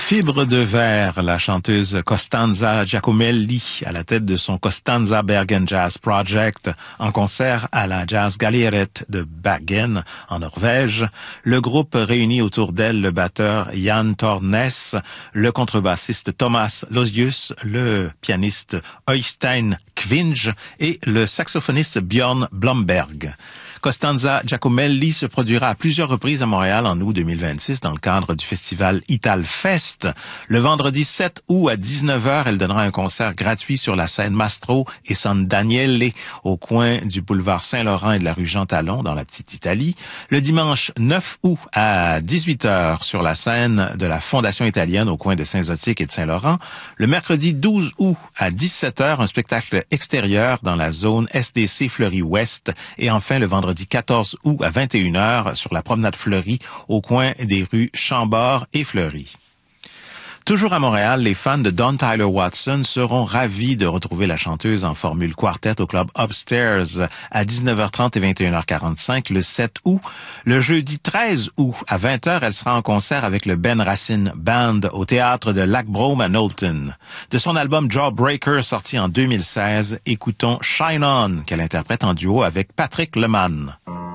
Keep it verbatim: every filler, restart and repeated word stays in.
Fibre de verre, la chanteuse Costanza Giacomelli, à la tête de son Costanza Bergen Jazz Project, en concert à la Jazz Galleriet de Bergen, en Norvège. Le groupe réunit autour d'elle le batteur Jan Tornes, le contrebassiste Thomas Losius, le pianiste Øystein Kvinge et le saxophoniste Björn Blomberg. Costanza Giacomelli se produira à plusieurs reprises à Montréal en août deux mille vingt-six dans le cadre du festival Italfest. Le vendredi sept août à dix-neuf heures, elle donnera un concert gratuit sur la scène Mastro et San Daniele au coin du boulevard Saint-Laurent et de la rue Jean Talon dans la Petite Italie. Le dimanche neuf août à dix-huit heures sur la scène de la Fondation italienne au coin de Saint-Zotique et de Saint-Laurent. Le mercredi douze août à dix-sept heures, un spectacle extérieur dans la zone S D C Fleury-Ouest. Et enfin, le vendredi quatorze août à vingt et une heures sur la promenade Fleury au coin des rues Chambord et Fleury. Toujours à Montréal, les fans de Dawn Tyler Watson seront ravis de retrouver la chanteuse en formule quartet au club Upstairs à dix-neuf heures trente et vingt et une heures quarante-cinq le sept août. Le jeudi treize août à vingt heures, elle sera en concert avec le Ben Racine Band au théâtre de Lac-Brome à Knowlton. De son album Jawbreaker sorti en deux mille seize, écoutons Shine On qu'elle interprète en duo avec Patrick Leman.